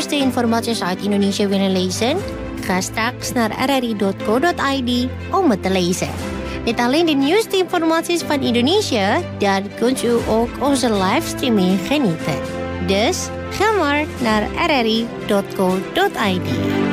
nieuwste informaties uit Indonesië willen lezen? Ga straks naar rri.co.id om het te lezen. Niet alleen de nieuwste informaties van Indonesië, dan kunt u ook onze livestreaming genieten. Dus ga maar naar rri.co.id.